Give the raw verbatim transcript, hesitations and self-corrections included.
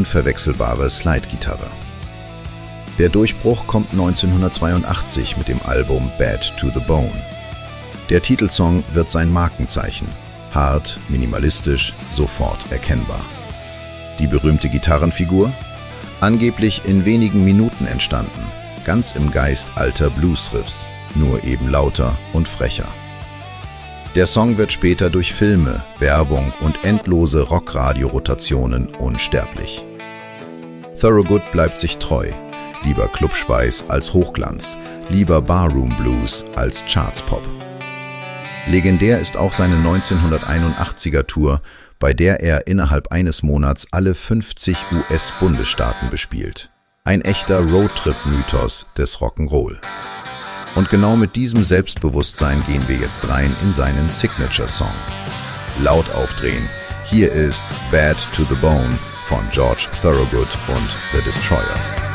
unverwechselbare Slide-Gitarre. Der Durchbruch kommt neunzehnhundertzweiundachtzig mit dem Album Bad to the Bone. Der Titelsong wird sein Markenzeichen. Hart, minimalistisch, sofort erkennbar. Die berühmte Gitarrenfigur? Angeblich in wenigen Minuten entstanden, ganz im Geist alter Bluesriffs, nur eben lauter und frecher. Der Song wird später durch Filme, Werbung und endlose Rockradio-Rotationen unsterblich. Thorogood bleibt sich treu. Lieber Clubschweiß als Hochglanz, lieber Barroom Blues als Chartspop. Legendär ist auch seine neunzehnhunderteinundachtziger Tour, bei der er innerhalb eines Monats alle fünfzig U S-Bundesstaaten bespielt. Ein echter Roadtrip-Mythos des Rock'n'Roll. Und genau mit diesem Selbstbewusstsein gehen wir jetzt rein in seinen Signature-Song. Laut aufdrehen, hier ist Bad to the Bone von George Thorogood und The Destroyers.